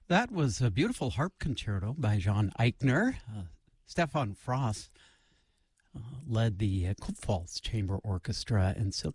That was a beautiful harp concerto by John Eichner. Stefan Frost led the Kupfalz Chamber Orchestra, and